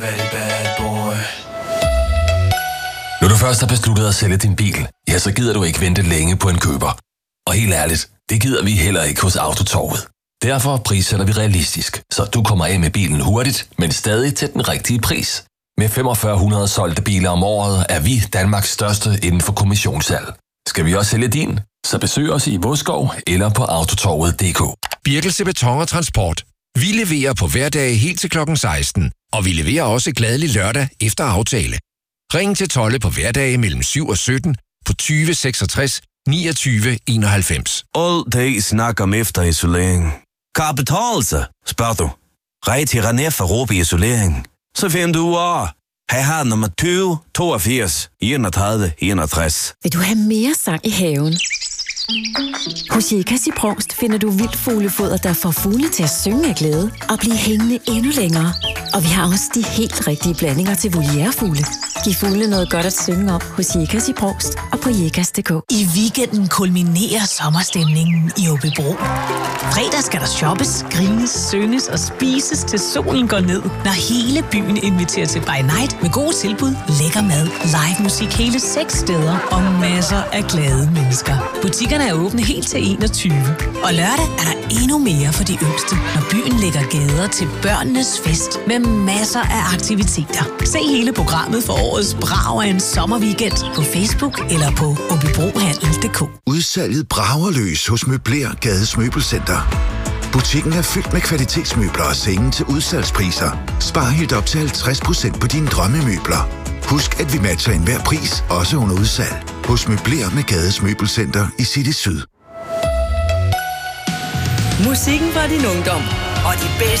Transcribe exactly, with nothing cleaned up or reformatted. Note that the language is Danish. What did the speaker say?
Når du først har besluttet at sælge din bil, ja, så gider du ikke vente længe på en køber. Og helt ærligt, det gider vi heller ikke hos Autotorvet. Derfor prissætter vi realistisk, så du kommer af med bilen hurtigt, men stadig til den rigtige pris. Med fyrre hundrede solgte biler om året er vi Danmarks største inden for kommissionssalg. Skal vi også sælge din? Så besøg os i Vodskov eller på autotorvet punktum d k. Birkelse Beton og Transport. Vi leverer på hverdage helt til klokken seksten, og vi leverer også gladelig lørdag efter aftale. Ring til Tolle på hverdage mellem syv og sytten på tyve seksogtres niogtyve enoghalvfems. All det snak om efterisolering. Kan betale sig, spørger du. Rej til René for Råbe Isolering. Så finder du ud af. Her har nummer tyve toogfirs enogtredive enogtres. Vil du have mere sang i haven? Hos Jekas i Brovst finder du vildtfuglefoder, der får fugle til at synge af glæde og blive hængende endnu længere. Og vi har også de helt rigtige blandinger til voliærefugle. Giv fugle noget godt at synge om hos Jekas i Brovst og på jekas punktum d k. I weekenden kulminerer sommerstemningen i Aabybro. Fredag skal der shoppes, grines, synges og spises til solen går ned, når hele byen inviterer til by night med gode tilbud, lækker mad, live musik hele seks steder og masser af glade mennesker. Butikkerne er åbne helt til enogtyve. Og lørdag er der endnu mere for de yngste, når byen lægger gader til børnenes fest med masser af aktiviteter. Se hele programmet for årets brag af en sommerweekend på Facebook eller på aabybrohandel punktum d k. Udsalget brager løs hos Møbler Gades Møbelcenter. Butikken er fyldt med kvalitetsmøbler og senge til udsalgspriser. Spar helt op til halvtreds procent på dine drømmemøbler. Husk, at vi matcher enhver pris, også under udsalg. Hos Møbler med Gades Møbelcenter i City Syd. Musikken fra din ungdom og de bedste